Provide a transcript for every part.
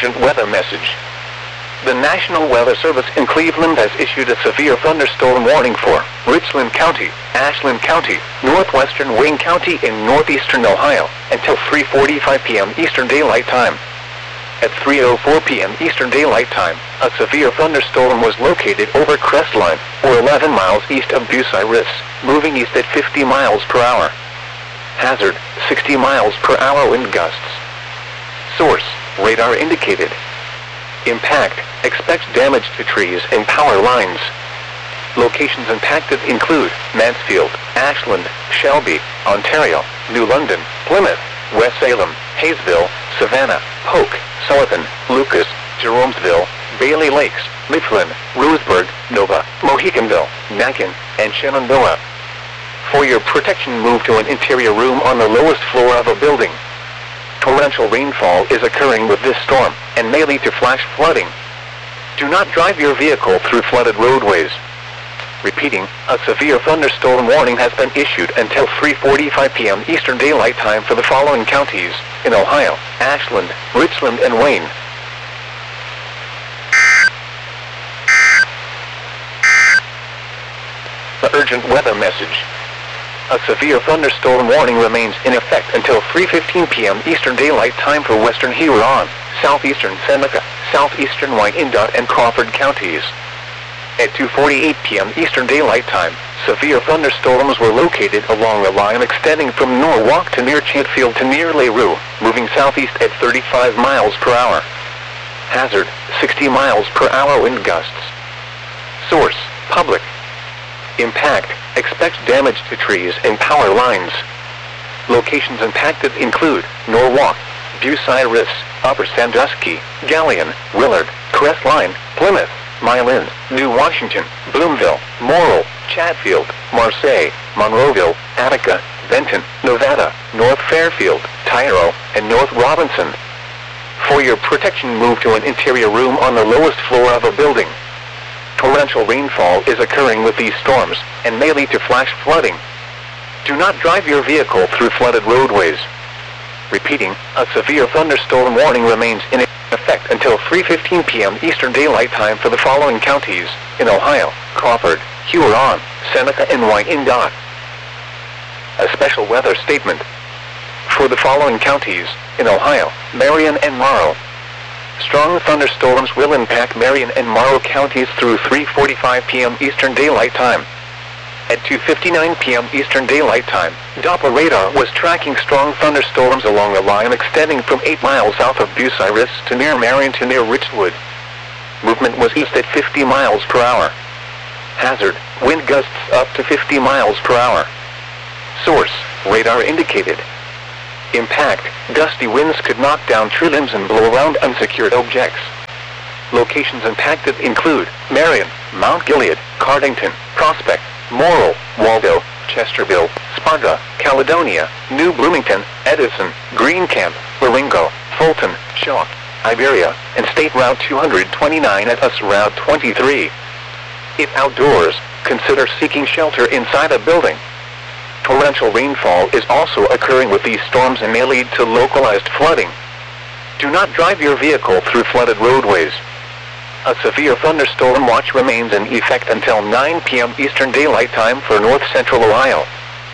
urgent weather message. The National Weather Service in Cleveland has issued a severe thunderstorm warning for Richland County, Ashland County, northwestern Wayne County in northeastern Ohio until 3:45 p.m. Eastern Daylight Time. At 3:04 p.m. Eastern Daylight Time, a severe thunderstorm was located over Crestline, or 11 miles east of Bucyrus, moving east at 50 miles per hour. Hazard, 60 miles per hour wind gusts. Source, radar indicated. Impact, expect damage to trees and power lines. Locations impacted include Mansfield, Ashland, Shelby, Ontario, New London, Plymouth, West Salem, Hayesville, Savannah, Polk, Sullivan, Lucas, Jeromesville, Bailey Lakes, Mifflin, Roseburg, Nova, Mohicanville, Macon, and Shenandoah. For your protection, move to an interior room on the lowest floor of a building. Torrential rainfall is occurring with this storm and may lead to flash flooding. Do not drive your vehicle through flooded roadways. Repeating, a severe thunderstorm warning has been issued until 3:45 p.m. Eastern Daylight Time for the following counties in Ohio: Ashland, Richland, and Wayne. The urgent weather message. A severe thunderstorm warning remains in effect until 3:15 p.m. Eastern Daylight Time for western Huron, southeastern Seneca, southeastern Wyandotte, and Crawford counties. At 2:48 p.m. Eastern Daylight Time, severe thunderstorms were located along the line extending from Norwalk to near Chatfield to near LaRue, moving southeast at 35 miles per hour. Hazard, 60 miles per hour wind gusts. Source, public. Impact, expect damage to trees and power lines. Locations impacted include Norwalk, Bucyrus, Upper Sandusky, Galion, Willard, Crestline, Plymouth, Milan, New Washington, Bloomville, Morrill, Chatfield, Marseille, Monroeville, Attica, Benton, Nevada, North Fairfield, Tyro, and North Robinson. For your protection, move to an interior room on the lowest floor of a building. Torrential rainfall is occurring with these storms and may lead to flash flooding. Do not drive your vehicle through flooded roadways. Repeating, a severe thunderstorm warning remains in effect until 3:15 p.m. Eastern Daylight Time for the following counties in Ohio: Crawford, Huron, Seneca, and Wyandotte. A special weather statement. For the following counties in Ohio: Marion and Morrow. Strong thunderstorms will impact Marion and Morrow counties through 3:45 p.m. Eastern Daylight Time. At 2:59 p.m. Eastern Daylight Time, Doppler radar was tracking strong thunderstorms along the line extending from 8 miles south of Bucyrus to near Marion to near Richwood. Movement was east at 50 miles per hour. Hazard, wind gusts up to 50 miles per hour. Source, radar indicated. Impact, gusty winds could knock down tree limbs and blow around unsecured objects. Locations impacted include Marion, Mount Gilead, Cardington, Prospect, Morrill, Waldo, Chesterville, Sparta, Caledonia, New Bloomington, Edison, Greencamp, Marengo, Fulton, Shaw, Iberia, and State Route 229 at US Route 23. If outdoors, consider seeking shelter inside a building. Torrential rainfall is also occurring with these storms and may lead to localized flooding. Do not drive your vehicle through flooded roadways. A severe thunderstorm watch remains in effect until 9 p.m. Eastern Daylight Time for north-central Ohio.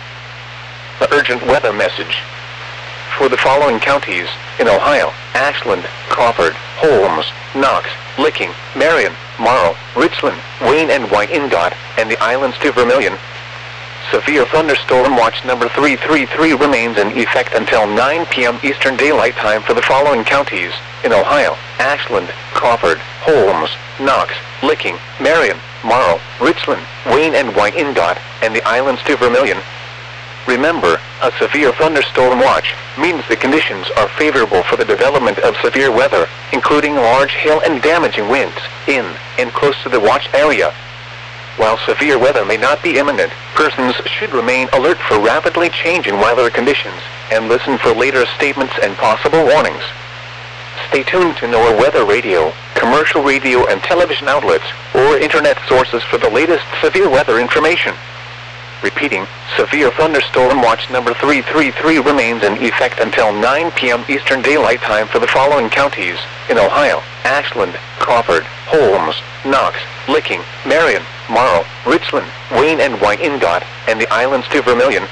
The urgent weather message. For the following counties in Ohio: Ashland, Crawford, Holmes, Knox, Licking, Marion, Morrow, Richland, Wayne, and Wyandotte, and the islands to Vermilion. Severe thunderstorm watch number 333 remains in effect until 9 p.m. Eastern Daylight Time for the following counties in Ohio: Ashland, Crawford, Holmes, Knox, Licking, Marion, Morrow, Richland, Wayne, and Wyandotte, and the islands to Vermilion. Remember, a severe thunderstorm watch means the conditions are favorable for the development of severe weather, including large hail and damaging winds, in and close to the watch area. While severe weather may not be imminent, persons should remain alert for rapidly changing weather conditions and listen for later statements and possible warnings. Stay tuned to NOAA Weather Radio, commercial radio and television outlets, or internet sources for the latest severe weather information. Repeating, severe thunderstorm watch number 333 remains in effect until 9 p.m. Eastern Daylight Time for the following counties in Ohio: Ashland, Crawford, Holmes, Knox, Licking, Marion, Morrow, Richland, Wayne and Wyandotte, and the islands to Vermilion.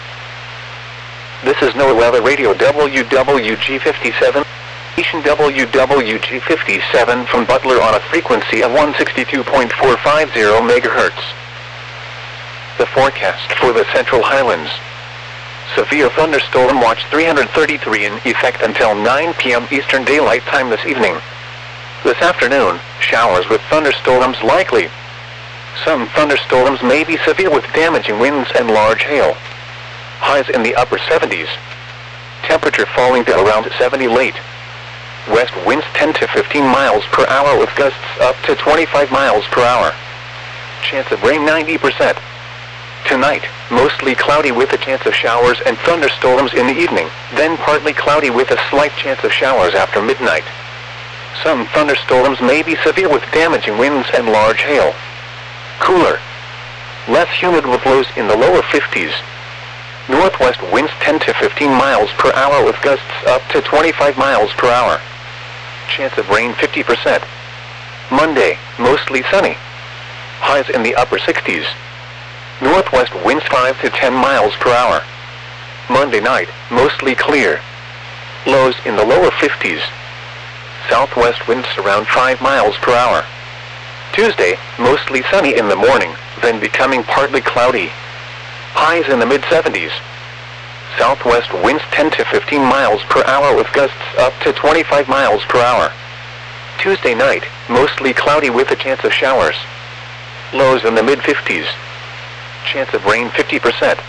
This is NOAA Weather Radio WWG57. Station WWG57 from Butler on a frequency of 162.450 MHz. The forecast for the Central Highlands. Severe thunderstorm watch 333 in effect until 9 p.m. Eastern Daylight Time this evening. This afternoon, showers with thunderstorms likely. Some thunderstorms may be severe with damaging winds and large hail. Highs in the upper 70s. Temperature falling to around 70 late. West winds 10 to 15 miles per hour with gusts up to 25 miles per hour. Chance of rain 90%. Tonight, mostly cloudy with a chance of showers and thunderstorms in the evening, then partly cloudy with a slight chance of showers after midnight. Some thunderstorms may be severe with damaging winds and large hail. Cooler. Less humid with lows in the lower 50s. Northwest winds 10 to 15 miles per hour with gusts up to 25 miles per hour. Chance of rain 50%. Monday, mostly sunny. Highs in the upper 60s. Northwest winds 5 to 10 miles per hour. Monday night, mostly clear. Lows in the lower 50s. Southwest winds around 5 miles per hour. Tuesday, mostly sunny in the morning, then becoming partly cloudy. Highs in the mid-70s. Southwest winds 10 to 15 miles per hour with gusts up to 25 miles per hour. Tuesday night, mostly cloudy with a chance of showers. Lows in the mid-50s. Chance of rain 50%.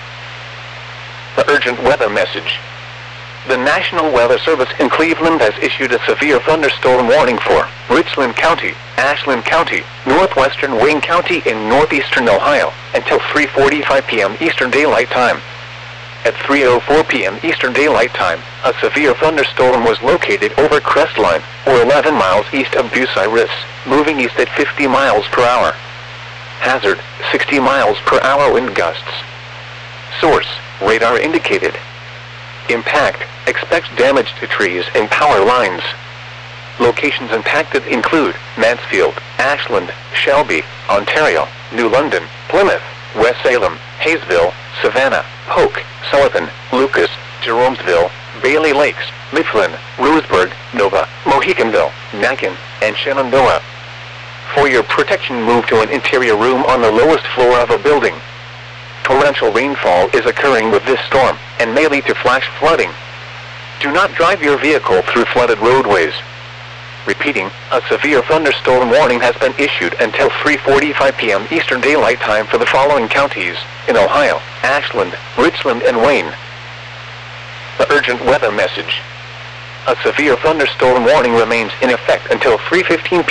The urgent weather message. The National Weather Service in Cleveland has issued a severe thunderstorm warning for Richland County, Ashland County, northwestern Wayne County in northeastern Ohio until 3:45 p.m. Eastern Daylight Time. At 3:04 p.m. Eastern Daylight Time, a severe thunderstorm was located over Crestline, or 11 miles east of Bucyrus, moving east at 50 miles per hour. Hazard, 60 miles per hour wind gusts. Source, radar indicated. Impact, expects damage to trees and power lines. Locations impacted include Mansfield, Ashland, Shelby, Ontario, New London, Plymouth, West Salem, Hayesville, Savannah, Polk, Sullivan, Lucas, Jeromesville, Bailey Lakes, Mifflin, Roseburg, Nova, Mohicanville, Macon, and Shenandoah. For your protection, move to an interior room on the lowest floor of a building. Torrential rainfall is occurring with this storm and may lead to flash flooding. Do not drive your vehicle through flooded roadways. Repeating, a severe thunderstorm warning has been issued until 3:45 p.m. Eastern Daylight Time for the following counties in Ohio: Ashland, Richland, and Wayne. The urgent weather message. A severe thunderstorm warning remains in effect until 3:15 p.m.